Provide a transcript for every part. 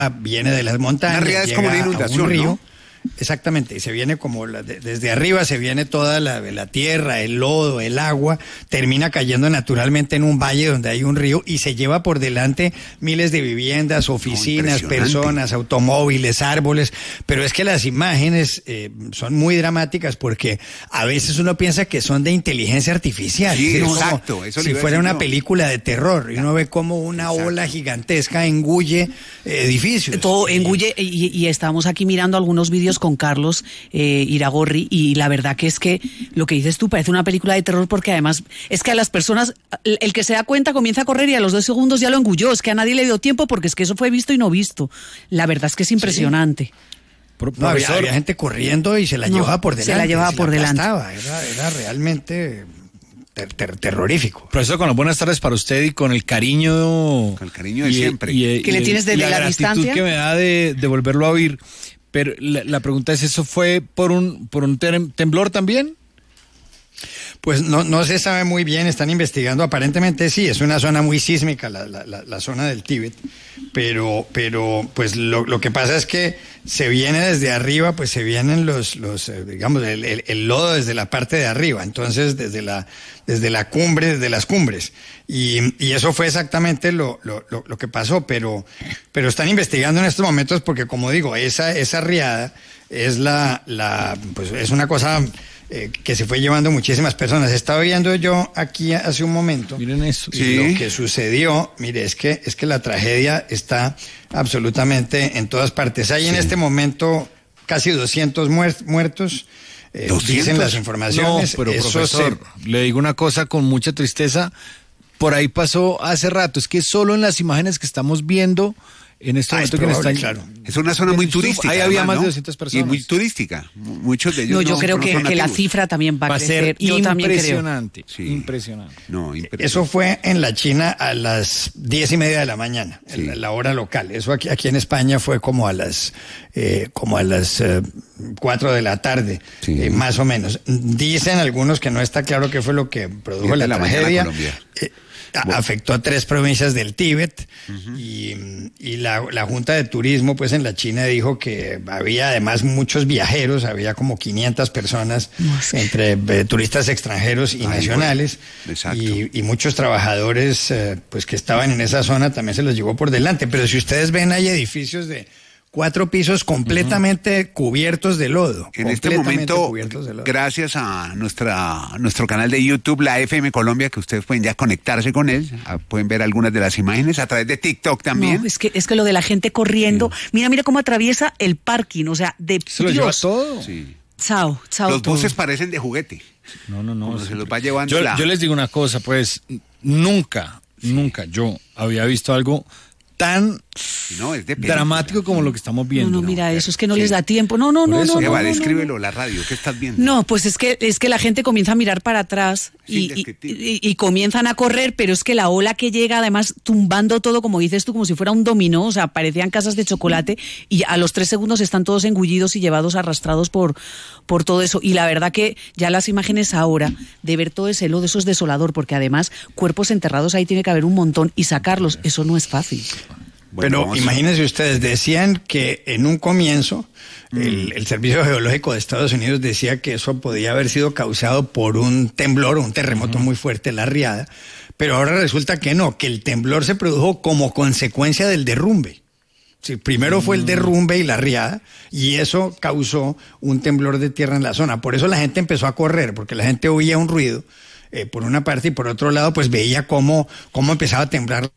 viene de las montañas. Una riada es como una inundación, un río, ¿no? Exactamente, y se viene como desde arriba, se viene toda la tierra, el lodo, el agua, termina cayendo naturalmente en un valle donde hay un río y se lleva por delante miles de viviendas, oficinas, personas, automóviles, árboles, pero es que las imágenes son muy dramáticas porque a veces uno piensa que son de inteligencia artificial. Sí, ¿no? exacto. Como Eso si fuera una película de terror y uno ve como una ola gigantesca engulle edificios. Todo engulle y estamos aquí mirando algunos vídeos con Carlos Iragorri y la verdad que es que lo que dices tú parece una película de terror porque además es que a las personas, el que se da cuenta comienza a correr y a los 2 segundos ya lo engulló, es que a nadie le dio tiempo porque es que eso fue visto y no visto. La verdad es que es impresionante. Sí. No, había gente corriendo y se la llevaba por delante. Se la llevaba por delante. Era realmente terrorífico. Profesor, con las buenas tardes para usted y con el cariño... Con el cariño de siempre. Que le tienes desde la distancia. La gratitud que me da de volverlo a oír. Pero la pregunta es, ¿eso fue por un temblor también? Pues no se sabe muy bien, están investigando, aparentemente sí, es una zona muy sísmica, la zona del Tíbet, pero pues lo que pasa es que se viene desde arriba, pues se vienen digamos, el lodo desde la parte de arriba, entonces desde la cumbre, desde las cumbres, y eso fue exactamente lo que pasó, pero están investigando en estos momentos porque, como digo, esa riada es pues es una cosa que se fue llevando muchísimas personas. Estaba viendo yo aquí hace un momento. Miren eso. Y lo que sucedió, mire, es que la tragedia está absolutamente en todas partes. Hay en este momento casi 200 muertos. 200. Dicen las informaciones. No, pero profesor, le digo una cosa con mucha tristeza. Por ahí pasó hace rato. Es que solo en las imágenes que estamos viendo en este momento que probable, están... claro. Es una zona muy turística. Ahí había más ¿no? de 200 personas. Y muy turística. Muchos de ellos No, yo creo no que son la nativos. cifra también va a crecer. ser Yo también creo. impresionante. Sí. Impresionante. No, impresionante. Eso fue en la China a las 10:30 de la mañana, Sí. la hora local. Eso aquí en España fue como a las 4 de la tarde, Sí. más o menos. Dicen algunos que no está claro qué fue lo que produjo la tragedia. Afectó a 3 provincias del Tíbet y la Junta de Turismo pues en la China dijo que había además muchos viajeros, había como 500 personas entre turistas extranjeros y nacionales y muchos trabajadores pues que estaban en esa zona también se los llevó por delante, pero si ustedes ven hay edificios de 4 pisos completamente cubiertos de lodo. En este momento, gracias a nuestro canal de YouTube, la FM Colombia, que ustedes pueden ya conectarse con él, pueden ver algunas de las imágenes a través de TikTok también. No, es que lo de la gente corriendo, mira cómo atraviesa el parking, o sea, de Se lo lleva todo. Sí. Chao. Los todo. buses parecen de juguete. No. Como se los va llevando Yo les digo una cosa, pues, nunca yo había visto algo tan No, es de película. dramático como lo que estamos viendo. No, mira, eso es que no les da tiempo. No. Eva, descríbelo, la radio, ¿qué estás viendo? No, pues es que la gente comienza a mirar para atrás y comienzan a correr, pero es que la ola que llega, además, tumbando todo, como dices tú, como si fuera un dominó, o sea, parecían casas de chocolate, y a los 3 segundos están todos engullidos y llevados, arrastrados por todo eso. Y la verdad que ya las imágenes ahora, de ver todo ese lodo, eso es desolador, porque además, cuerpos enterrados ahí tiene que haber un montón, y sacarlos, eso no es fácil. Bueno, pero imagínense ustedes, decían que en un comienzo el Servicio Geológico de Estados Unidos decía que eso podía haber sido causado por un temblor o un terremoto muy fuerte, la riada, pero ahora resulta que no, que el temblor se produjo como consecuencia del derrumbe. Sí, primero fue el derrumbe y la riada, y eso causó un temblor de tierra en la zona. Por eso la gente empezó a correr, porque la gente oía un ruido por una parte y por otro lado pues veía cómo empezaba a temblar.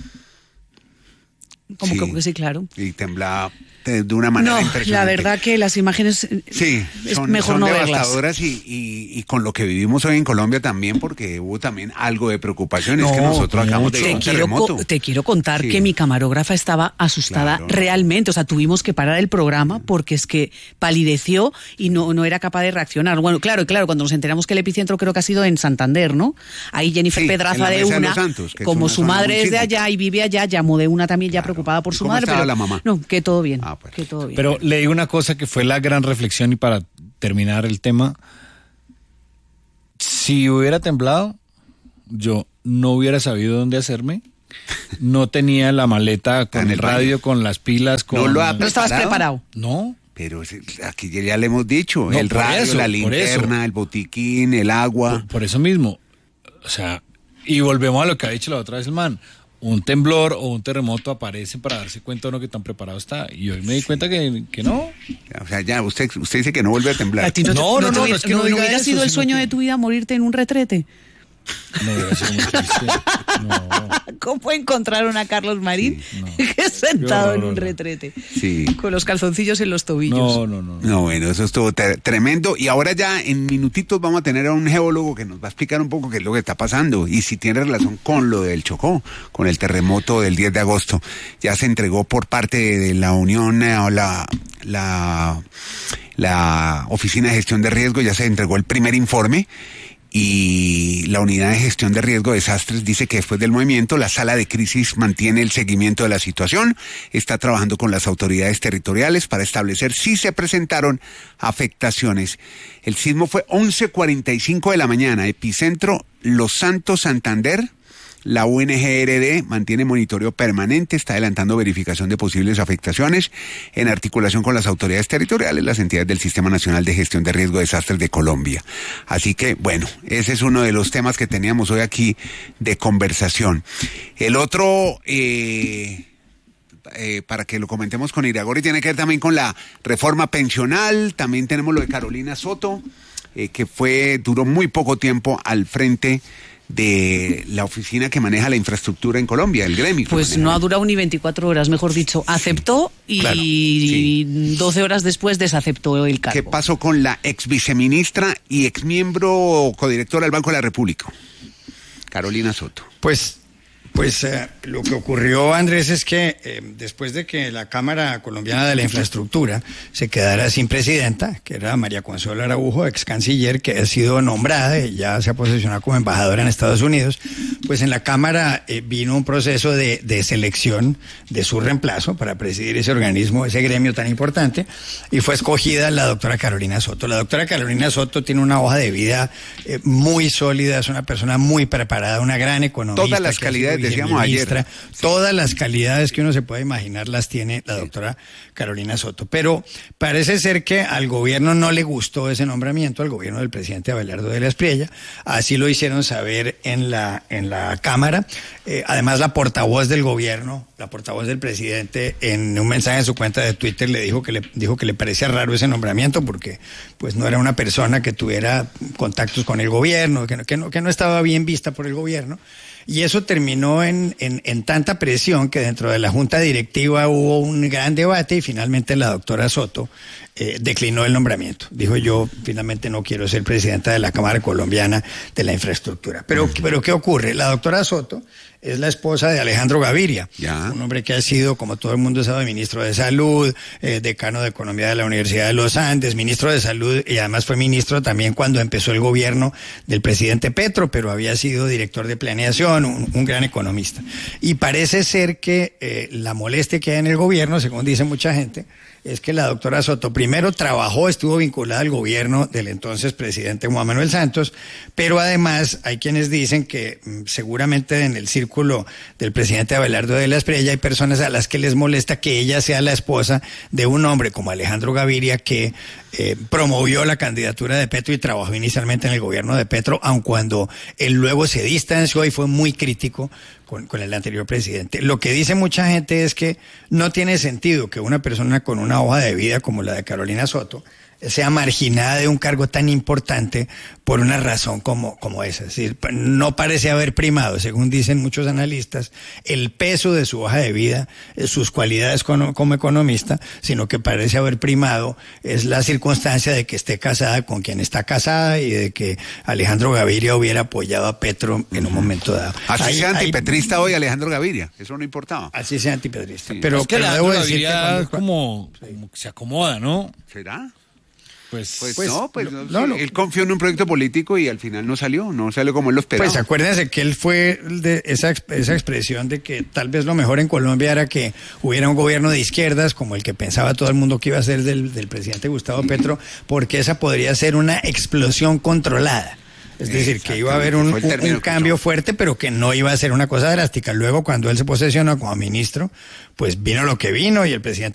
Sí, claro. Y temblaba de una manera impresionante. La verdad que las imágenes son mejor no devastadoras verlas. Y con lo que vivimos hoy en Colombia también, porque hubo también algo de preocupación, es que nosotros acabamos de un terremoto. Te quiero contar que mi camarógrafa estaba asustada realmente, o sea, tuvimos que parar el programa porque es que palideció y no era capaz de reaccionar. Bueno, claro, cuando nos enteramos que el epicentro creo que ha sido en Santander, ¿no? Ahí Jennifer Pedraza de una, Santos, como su madre es de allá y vive allá, llamó de una también ya preocupada por su madre. ¿Cómo estaba la mamá? No, que todo bien. Pues. Que todo bien. Pero le digo una cosa que fue la gran reflexión y para terminar el tema, si hubiera temblado, yo no hubiera sabido dónde hacerme no tenía la maleta con el radio, con las pilas, con... ¿No estabas preparado? No. Pero aquí ya le hemos dicho, No, el radio, eso, la linterna, el botiquín, el agua. Por eso mismo, o sea, y volvemos a lo que ha dicho la otra vez el man, un temblor o un terremoto aparece para darse cuenta de uno que tan preparado está, y hoy me di cuenta que no. O sea, ya, usted dice que no vuelve a temblar. ¿A ti no es que no hubiera sido el sueño de tu vida morirte en un retrete? No hubiera sido muy triste. No. ¿Cómo encontraron a Carlos Marín sentado en un retrete? Sí. Con los calzoncillos en los tobillos. No, bueno, eso estuvo tremendo. Y ahora ya en minutitos vamos a tener a un geólogo que nos va a explicar un poco qué es lo que está pasando y si tiene relación con lo del Chocó, con el terremoto del 10 de agosto. Ya se entregó por parte de la Unión o la Oficina de Gestión de Riesgo, ya se entregó el primer informe. Y la Unidad de Gestión de Riesgo de Desastres dice que después del movimiento la sala de crisis mantiene el seguimiento de la situación, está trabajando con las autoridades territoriales para establecer si se presentaron afectaciones. El sismo fue 11:45 de la mañana, epicentro Los Santos, Santander. La UNGRD mantiene monitoreo permanente, está adelantando verificación de posibles afectaciones en articulación con las autoridades territoriales, las entidades del Sistema Nacional de Gestión de Riesgo de Desastres de Colombia. Así que, bueno, ese es uno de los temas que teníamos hoy aquí de conversación. El otro, para que lo comentemos con Iragorri, tiene que ver también con la reforma pensional. También tenemos lo de Carolina Soto, que duró muy poco tiempo al frente de la oficina que maneja la infraestructura en Colombia, el gremio. Pues no ha durado ni 24 horas, mejor dicho. Aceptó y claro, 12 horas después desaceptó el cargo. ¿Qué pasó con la ex viceministra y ex miembro codirectora del Banco de la República, Carolina Soto? Pues lo que ocurrió, Andrés, es que después de que la Cámara Colombiana de la Infraestructura se quedara sin presidenta, que era María Consuelo Araujo, ex canciller, que ha sido nombrada y ya se ha posicionado como embajadora en Estados Unidos, pues en la Cámara vino un proceso de selección de su reemplazo para presidir ese organismo, ese gremio tan importante, y fue escogida la doctora Carolina Soto. La doctora Carolina Soto tiene una hoja de vida muy sólida, es una persona muy preparada, una gran economista. Todas las calidades decíamos ayer. Todas las calidades que uno se puede imaginar las tiene la doctora Carolina Soto. Pero parece ser que al gobierno no le gustó ese nombramiento, al gobierno del presidente Abelardo de la Espriella. Así lo hicieron saber en la Cámara. Además, la portavoz del gobierno, la portavoz del presidente, en un mensaje en su cuenta de Twitter le dijo que le parecía raro ese nombramiento porque pues no era una persona que tuviera contactos con el gobierno, que no estaba bien vista por el gobierno. Y eso terminó en tanta presión que dentro de la junta directiva hubo un gran debate y finalmente la doctora Soto declinó el nombramiento. Dijo: yo finalmente no quiero ser presidenta de la Cámara Colombiana de la Infraestructura. Pero ¿qué ocurre? La doctora Soto es la esposa de Alejandro Gaviria, un hombre que ha sido, como todo el mundo sabe, ministro de Salud, decano de Economía de la Universidad de los Andes, ministro de Salud, y además fue ministro también cuando empezó el gobierno del presidente Petro, pero había sido director de planeación, un gran economista. Y parece ser que la molestia que hay en el gobierno, según dice mucha gente, es que la doctora Soto primero estuvo vinculada al gobierno del entonces presidente Juan Manuel Santos, pero además hay quienes dicen que seguramente en el círculo del presidente Abelardo de la Espriella hay personas a las que les molesta que ella sea la esposa de un hombre como Alejandro Gaviria, que promovió la candidatura de Petro y trabajó inicialmente en el gobierno de Petro, aun cuando él luego se distanció y fue muy crítico con el anterior presidente. Lo que dice mucha gente es que no tiene sentido que una persona con una hoja de vida como la de Carolina Soto sea marginada de un cargo tan importante por una razón como esa. Es decir, no parece haber primado, según dicen muchos analistas, el peso de su hoja de vida, sus cualidades como economista, sino que parece haber primado es la circunstancia de que esté casada con quien está casada y de que Alejandro Gaviria hubiera apoyado a Petro en un momento dado. Así sea antipetrista hoy Alejandro Gaviria, eso no importaba. Así sea antipetrista. Sí. Pero es que debo decir que como se acomoda, ¿no? ¿Será? Pues no, él confió en un proyecto político y al final no salió como él lo esperaba. Pues acuérdense que él fue de esa expresión de que tal vez lo mejor en Colombia era que hubiera un gobierno de izquierdas como el que pensaba todo el mundo que iba a ser del presidente Gustavo Petro, porque esa podría ser una explosión controlada. Es decir, que iba a haber un cambio fuerte, pero que no iba a ser una cosa drástica. Luego, cuando él se posesionó como ministro, pues vino lo que vino y el presidente